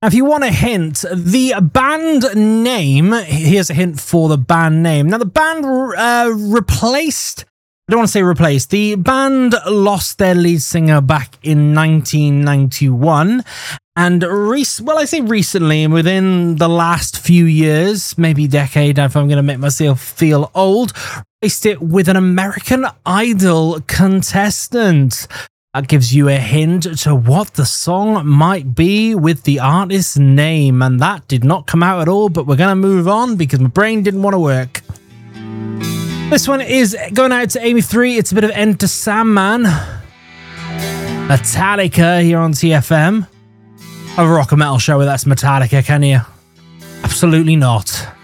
If you want a hint, the band name, here's a hint for the band name. Now, the band replaced, I don't want to say replaced, the band lost their lead singer back in 1991. And, I say recently, within the last few years, maybe decade, if I'm going to make myself feel old, replaced it with an American Idol contestant. That gives you a hint to what the song might be with the artist's name. And that did not come out at all, but we're going to move on because my brain didn't want to work. This one is going out to Amy 3. It's a bit of Enter Sandman. Metallica here on TFM. A rock and metal show where that's Metallica, can you? Absolutely not.